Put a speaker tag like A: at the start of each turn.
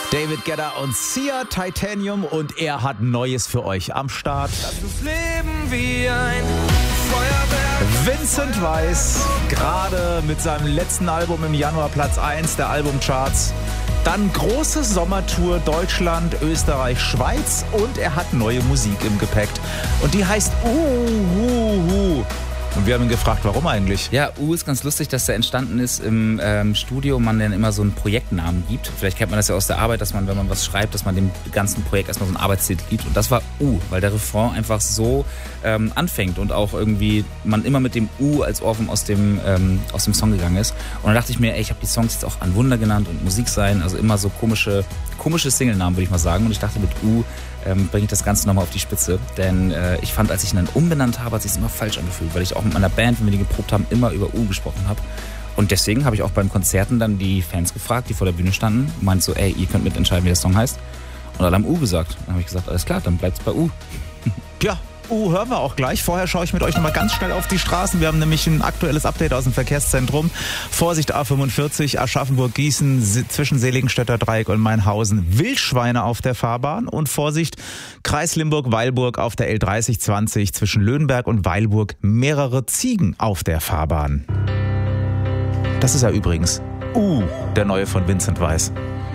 A: David Guetta und Sia, Titanium, und er hat Neues für euch am Start.
B: Lass uns leben wie ein Feuerwerk.
A: Vincent Weiss, gerade mit seinem letzten Album im Januar Platz 1 der Albumcharts. Dann große Sommertour Deutschland, Österreich, Schweiz, und er hat neue Musik im Gepäck. Und die heißt Und wir haben ihn gefragt, warum eigentlich?
C: Ja, ist ganz lustig, dass der entstanden ist im Studio, man dann immer so einen Projektnamen gibt. Vielleicht kennt man das ja aus der Arbeit, dass man, wenn man was schreibt, dass man dem ganzen Projekt erstmal so einen Arbeitstitel gibt. Und das war weil der Refrain einfach so anfängt und auch irgendwie man immer mit dem als Ohrwurm aus dem Song gegangen ist. Und dann dachte ich mir, ich habe die Songs jetzt auch An Wunder genannt und Musik sein, also immer so komische Singlenamen, würde ich mal sagen. Und ich dachte, mit bringe ich das Ganze nochmal auf die Spitze. Denn ich fand, als ich ihn dann umbenannt habe, hat es sich immer falsch angefühlt, weil ich auch mit meiner Band, wenn wir die geprobt haben, immer über gesprochen habe. Und deswegen habe ich auch beim Konzerten dann die Fans gefragt, die vor der Bühne standen, und meinte so, ihr könnt mitentscheiden, wie der Song heißt. Und alle haben gesagt. Dann habe ich gesagt, alles klar, dann bleibt's bei
A: Ja, hören wir auch gleich. Vorher schaue ich mit euch nochmal ganz schnell auf die Straßen. Wir haben nämlich ein aktuelles Update aus dem Verkehrszentrum. Vorsicht A45, Aschaffenburg-Gießen, zwischen Seligenstädter Dreieck und Mainhausen. Wildschweine auf der Fahrbahn. Und Vorsicht, Kreis Limburg-Weilburg auf der L3020, zwischen Löhnberg und Weilburg mehrere Ziegen auf der Fahrbahn. Das ist ja übrigens der neue von Vincent Weiss.